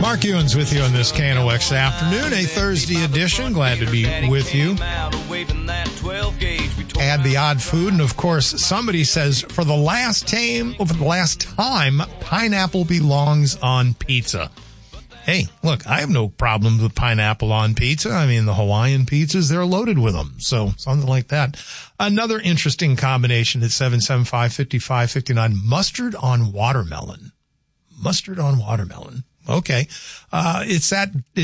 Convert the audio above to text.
Mark Ewens with you on this KNOX afternoon, a Thursday edition. Glad to be with you. Add the odd food, and of course, somebody says, for the last time, pineapple belongs on pizza. Hey, look, I have no problem with pineapple on pizza. I mean, the Hawaiian pizzas, they're loaded with them. So something like that. Another interesting combination at 775-5559, mustard on watermelon. Mustard on watermelon. Okay. It's that